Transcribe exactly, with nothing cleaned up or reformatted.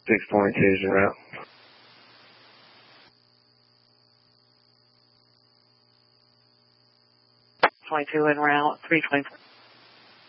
six point two is en route. twenty-two en route, three twenty-four.